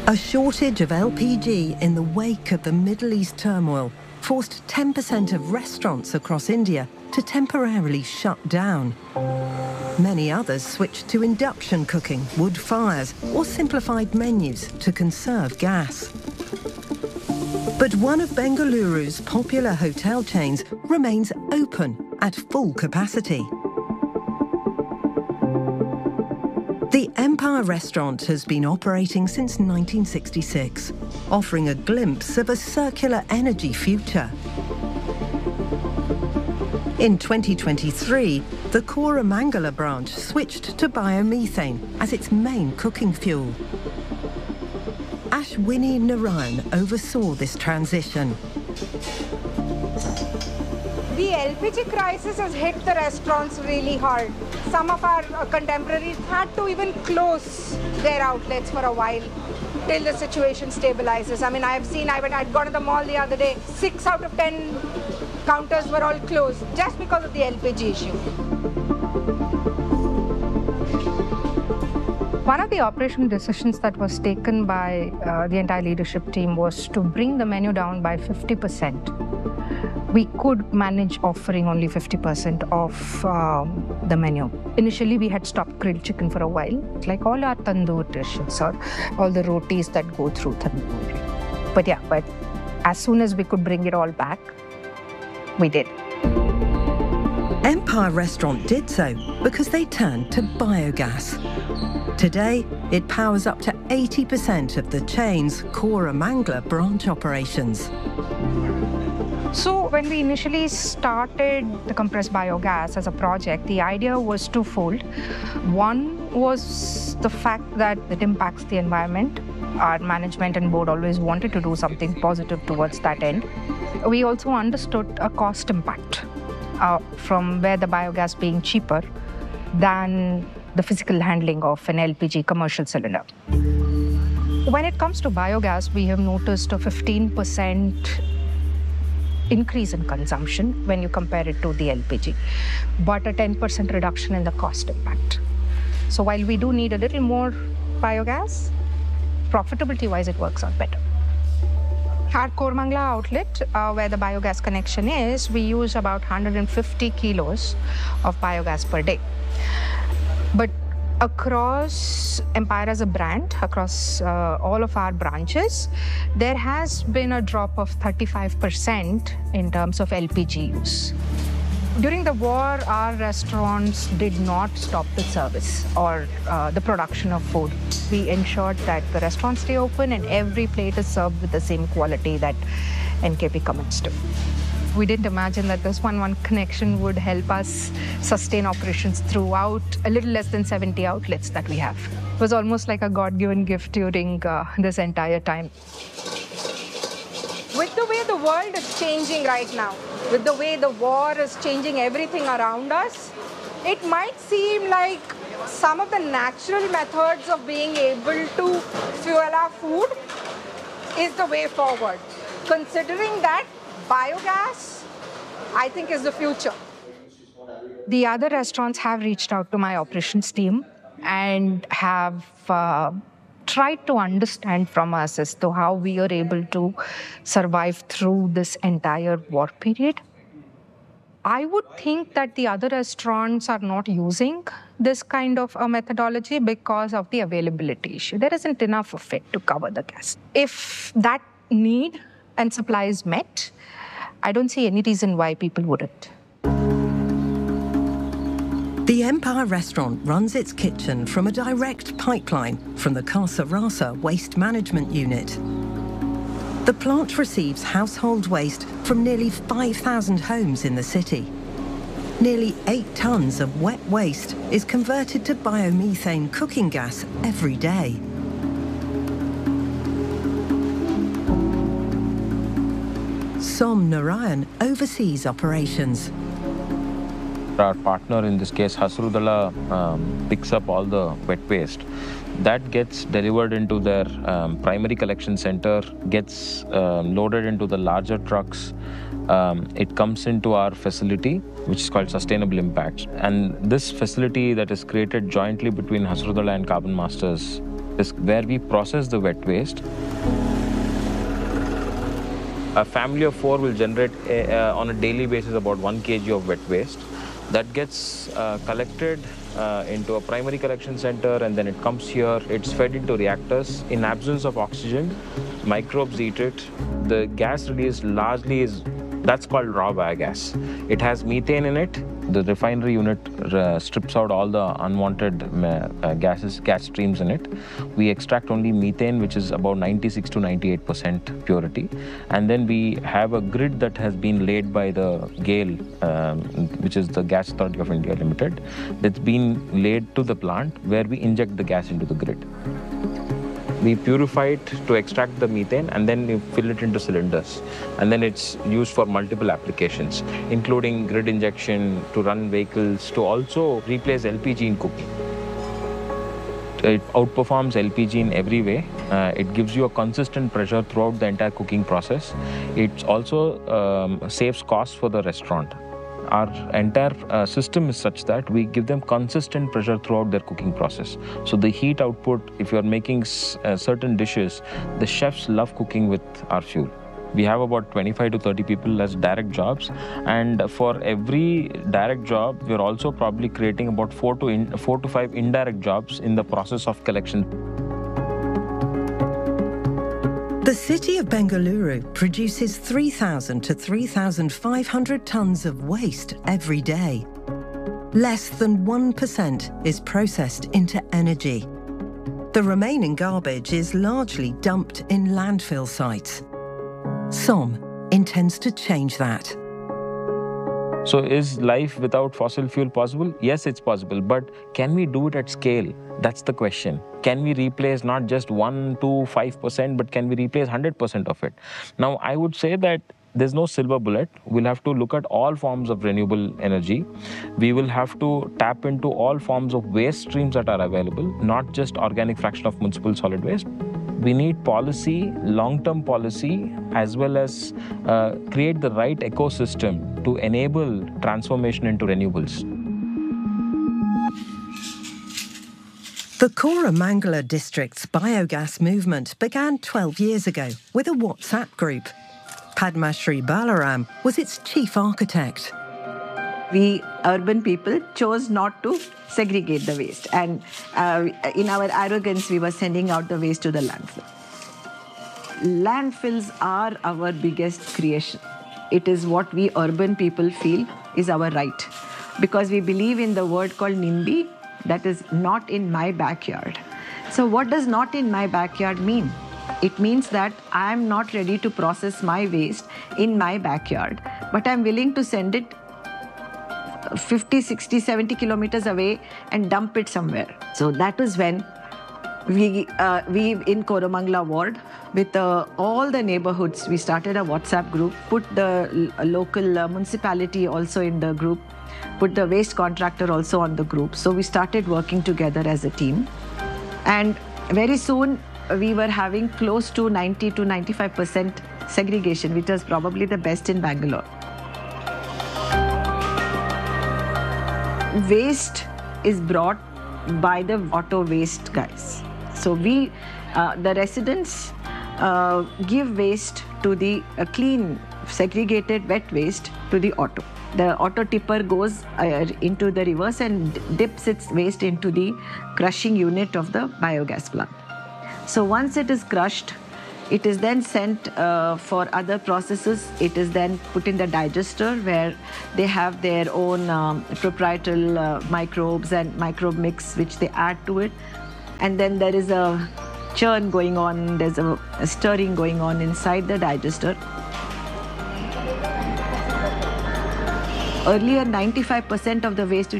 A shortage of LPG in the wake of the Middle East turmoil forced 10% of restaurants across India to temporarily shut down. Many others switched to induction cooking, wood fires, or simplified menus to conserve gas. But one of Bengaluru's popular hotel chains remains open at full capacity. The Empire Restaurant has been operating since 1966, offering a glimpse of a circular energy future. In 2023, the Koramangala branch switched to biomethane as its main cooking fuel. Ashwini Narayan oversaw this transition. The LPG crisis has hit the restaurants really hard. Some of our contemporaries had to even close their outlets for a while till the situation stabilizes. I mean, I'd gone to the mall the other day, 6 out of 10 counters were all closed just because of the LPG issue. One of the operational decisions that was taken by the entire leadership team was to bring the menu down by 50%. We could manage offering only 50% of the menu. Initially, we had stopped grilled chicken for a while, like all our tandoor dishes or all the rotis that go through tandoor. But as soon as we could bring it all back, we did. Empire Restaurant did so because they turned to biogas. Today, it powers up to 80% of the chain's Koramangala branch operations. So when we initially started the compressed biogas as a project, the idea was twofold. One was the fact that it impacts the environment. Our management and board always wanted to do something positive towards that end. We also understood a cost impact from where the biogas being cheaper than the physical handling of an LPG commercial cylinder. When it comes to biogas, we have noticed a 15% increase in consumption when you compare it to the LPG, but a 10% reduction in the cost impact. So while we do need a little more biogas, profitability-wise, it works out better. Our Koramangala outlet, where the biogas connection is, we use about 150 kilos of biogas per day. But across Empire as a brand, across all of our branches, there has been a drop of 35% in terms of LPG use. During the war, our restaurants did not stop the service or the production of food. We ensured that the restaurants stay open and every plate is served with the same quality that NKP commits to. We didn't imagine that this one connection would help us sustain operations throughout a little less than 70 outlets that we have. It was almost like a God-given gift during this entire time. With the way the world is changing right now, with the way the war is changing everything around us, it might seem like some of the natural methods of being able to fuel our food is the way forward. Considering that, biogas, I think, is the future. The other restaurants have reached out to my operations team and have tried to understand from us as to how we are able to survive through this entire war period. I would think that the other restaurants are not using this kind of a methodology because of the availability issue. There isn't enough of it to cover the gas. If that need and supply is met, I don't see any reason why people wouldn't. The Empire Restaurant runs its kitchen from a direct pipeline from the Casa Rasa Waste Management Unit. The plant receives household waste from nearly 5,000 homes in the city. Nearly 8 tons of wet waste is converted to biomethane cooking gas every day. Som Narayan oversees operations. Our partner, in this case, Hasrudala, picks up all the wet waste. That gets delivered into their primary collection center, gets loaded into the larger trucks. It comes into our facility, which is called Sustainable Impact. And this facility that is created jointly between Hasrudala and Carbon Masters is where we process the wet waste. A family of 4 will generate on a daily basis about 1 kg of wet waste. That gets collected into a primary collection center, and then it comes here. It's fed into reactors. In absence of oxygen, microbes eat it. The gas released largely that's called raw biogas. It has methane in it. The refinery unit strips out all the unwanted gas streams in it. We extract only methane, which is about 96 to 98% purity. And then we have a grid that has been laid by the GAIL, which is the Gas Authority of India Limited. That's been laid to the plant where we inject the gas into the grid. We purify it to extract the methane, and then we fill it into cylinders. And then it's used for multiple applications, including grid injection, to run vehicles, to also replace LPG in cooking. It outperforms LPG in every way. It gives you a consistent pressure throughout the entire cooking process. It also saves costs for the restaurant. Our entire system is such that we give them consistent pressure throughout their cooking process. So the heat output, if you're making certain dishes, the chefs love cooking with our fuel. We have about 25 to 30 people as direct jobs, and for every direct job, we're also probably creating about 4 to 5 indirect jobs in the process of collection. The city of Bengaluru produces 3,000 to 3,500 tons of waste every day. Less than 1% is processed into energy. The remaining garbage is largely dumped in landfill sites. SOM intends to change that. So is life without fossil fuel possible? Yes, it's possible, but can we do it at scale? That's the question. Can we replace not just 1 to 5%, but can we replace 100% of it? Now, I would say that there's no silver bullet. We'll have to look at all forms of renewable energy. We will have to tap into all forms of waste streams that are available, not just organic fraction of municipal solid waste. We need policy, long-term policy, as well as create the right ecosystem to enable transformation into renewables. The Koramangala district's biogas movement began 12 years ago with a WhatsApp group. Padmashri Balaram was its chief architect. We urban people chose not to segregate the waste, and in our arrogance, we were sending out the waste to the landfill. Landfills are our biggest creation. It is what we urban people feel is our right, because we believe in the word called NIMBY, that is not in my backyard. So what does not in my backyard mean? It means that I'm not ready to process my waste in my backyard, but I'm willing to send it 50, 60, 70 kilometers away and dump it somewhere. So that was when we in Koramangala ward, with all the neighborhoods, we started a WhatsApp group, put the local municipality also in the group, put the waste contractor also on the group. So we started working together as a team. And very soon, we were having close to 90 to 95% segregation, which was probably the best in Bangalore. Waste is brought by the auto waste guys. So we, the residents, give waste to the clean, segregated wet waste to the auto. The auto tipper goes into the reverse and dips its waste into the crushing unit of the biogas plant. So once it is crushed, it is then sent for other processes. It is then put in the digester, where they have their own proprietary microbes and microbe mix which they add to it. And then there is a churn going on, there's a stirring going on inside the digester. Earlier, 95% of the waste